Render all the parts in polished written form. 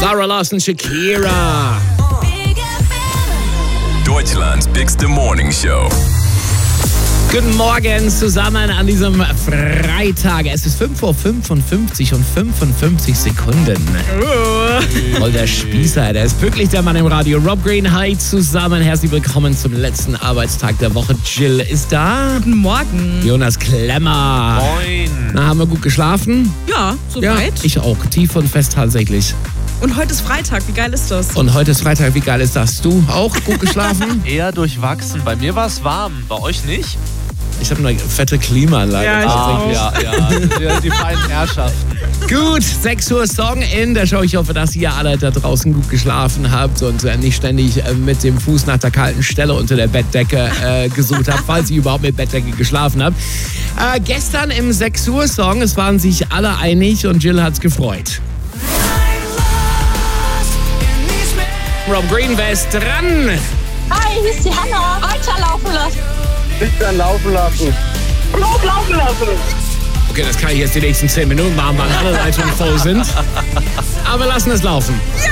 Sarah Larson, Shakira. Deutschlands bigste Morning Show. Guten Morgen zusammen an diesem Freitag. Es ist 5:55 und 55 Sekunden. Voll der Spießer, der ist pünktlich, der Mann im Radio. Rob Green, hi zusammen. Herzlich willkommen zum letzten Arbeitstag der Woche. Jill ist da. Guten Morgen. Jonas Klemmer. Moin. Na, haben wir gut geschlafen? Ja, soweit. Ja, ich auch. Tief und fest tatsächlich. Und heute ist Freitag, wie geil ist das? Und heute ist Freitag, wie geil ist das? Du auch gut geschlafen? Eher durchwachsen. Bei mir war es warm. Bei euch nicht? Ich habe eine fette Klimaanlage. Ja, ich auch. Ja, die feinen Herrschaften. Gut, 6 Uhr Song in der Show. Ich hoffe, dass ihr alle da draußen gut geschlafen habt und nicht ständig mit dem Fuß nach der kalten Stelle unter der Bettdecke gesucht habt, falls ihr überhaupt mit Bettdecke geschlafen habt. Gestern im 6 Uhr Song, es waren sich alle einig und Jill hat's gefreut. Rob Green, wer ist dran? Hi, hier ist die Hanna. Weiterlaufen lassen. Dann laufen lassen. Blut laufen lassen. Okay, das kann ich jetzt die nächsten 10 Minuten machen, weil alle Leitungen voll sind. Aber wir lassen es laufen. Ja!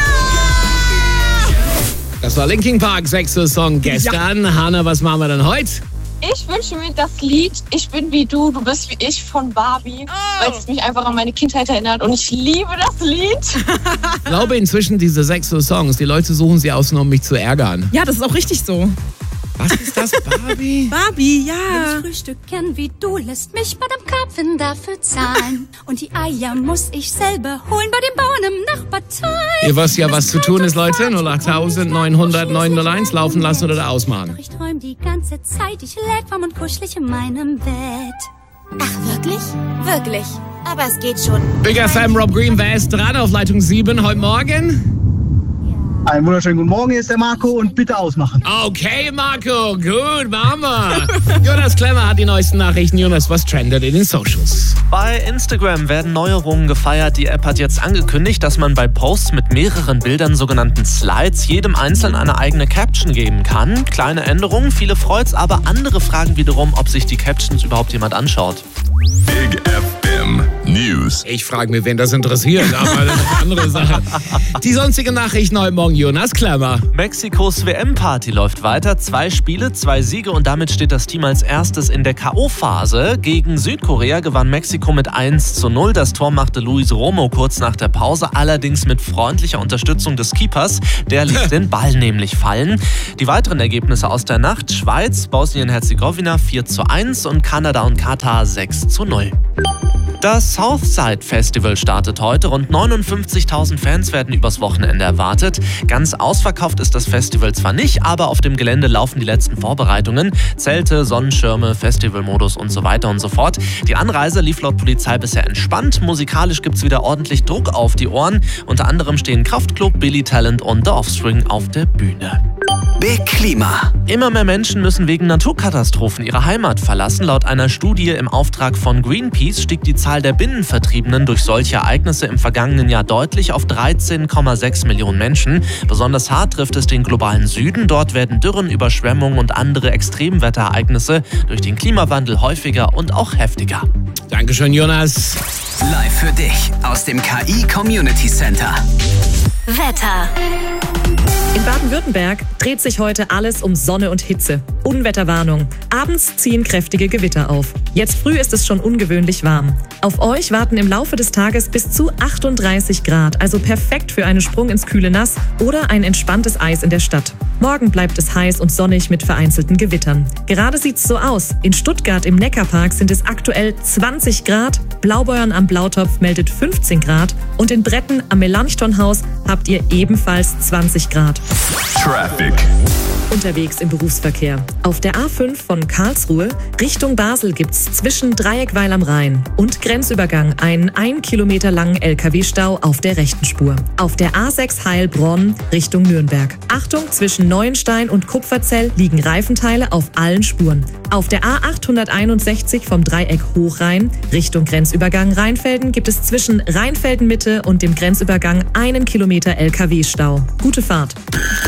Das war Linkin Park, 6. Song gestern. Ja. Hanna, was machen wir denn heute? Ich wünsche mir das Lied Ich bin wie du bist wie ich von Barbie, weil es mich einfach an meine Kindheit erinnert und ich liebe das Lied. Ich glaube inzwischen diese 6 Songs, die Leute suchen sie aus, nur um mich zu ärgern. Ja, das ist auch richtig so. Was ist das, Barbie? Barbie, ja. Frühstücken wie du lässt mich bei dem Karpfen dafür zahlen. Und die Eier muss ich selber holen bei den Bauern im Nachbarteil. Ihr wisst ja, was zu tun ist, Leute. 08900 laufen lassen oder ausmachen. Doch ich träum die ganze Zeit, ich lag warm und kuschelig in meinem Bett. Ach, wirklich? Wirklich. Aber es geht schon. Big FM, Rob Green, wer ist dran auf Leitung 7 heute Morgen? Einen wunderschönen guten Morgen, hier ist der Marco und bitte ausmachen. Okay, Marco, gut, machen wir. Jonas Klemmer hat die neuesten Nachrichten. Jonas, was trendet in den Socials? Bei Instagram werden Neuerungen gefeiert. Die App hat jetzt angekündigt, dass man bei Posts mit mehreren Bildern, sogenannten Slides, jedem Einzelnen eine eigene Caption geben kann. Kleine Änderungen, viele freut's, aber andere fragen wiederum, ob sich die Captions überhaupt jemand anschaut. Big FM News. Ich frage mich, wen das interessiert, aber das ist eine andere Sache. Die sonstigen Nachrichten heute Morgen, Jonas Klemmer. Mexikos WM-Party läuft weiter. 2 Spiele, 2 Siege und damit steht das Team als erstes in der K.O.-Phase. Gegen Südkorea gewann Mexiko mit 1:0. Das Tor machte Luis Romo kurz nach der Pause, allerdings mit freundlicher Unterstützung des Keepers. Der ließ den Ball nämlich fallen. Die weiteren Ergebnisse aus der Nacht: Schweiz, Bosnien-Herzegowina 4:1 und Kanada und Katar 6:0. Das Southside Festival startet heute. Rund 59.000 Fans werden übers Wochenende erwartet. Ganz ausverkauft ist das Festival zwar nicht, aber auf dem Gelände laufen die letzten Vorbereitungen. Zelte, Sonnenschirme, Festivalmodus und so weiter und so fort. Die Anreise lief laut Polizei bisher entspannt. Musikalisch gibt's wieder ordentlich Druck auf die Ohren. Unter anderem stehen Kraftklub, Billy Talent und The Offspring auf der Bühne. Big Klima. Immer mehr Menschen müssen wegen Naturkatastrophen ihre Heimat verlassen. Laut einer Studie im Auftrag von Greenpeace stieg die Zahl der Binnenvertriebenen durch solche Ereignisse im vergangenen Jahr deutlich auf 13,6 Millionen Menschen. Besonders hart trifft es den globalen Süden. Dort werden Dürren, Überschwemmungen und andere Extremwetterereignisse durch den Klimawandel häufiger und auch heftiger. Dankeschön, Jonas. Live für dich aus dem KI Community Center. Wetter. In Baden-Württemberg dreht sich heute alles um Sonne und Hitze. Unwetterwarnung. Abends ziehen kräftige Gewitter auf. Jetzt früh ist es schon ungewöhnlich warm. Auf euch warten im Laufe des Tages bis zu 38 Grad, also perfekt für einen Sprung ins kühle Nass oder ein entspanntes Eis in der Stadt. Morgen bleibt es heiß und sonnig mit vereinzelten Gewittern. Gerade sieht's so aus. In Stuttgart im Neckarpark sind es aktuell 20 Grad, Blaubeuern am Blautopf meldet 15 Grad und in Bretten am Melanchthonhaus habt ihr ebenfalls 20 Grad. Traffic. Unterwegs im Berufsverkehr. Auf der A5 von Karlsruhe Richtung Basel gibt's zwischen Dreieckweil am Rhein und Grenzübergang einen 1 Kilometer langen LKW-Stau auf der rechten Spur. Auf der A6 Heilbronn Richtung Nürnberg. Achtung, zwischen Neuenstein und Kupferzell liegen Reifenteile auf allen Spuren. Auf der A861 vom Dreieck Hochrhein Richtung Grenzübergang Rheinfelden gibt es zwischen Rheinfelden Mitte und dem Grenzübergang 1 Kilometer LKW-Stau. Gute Fahrt.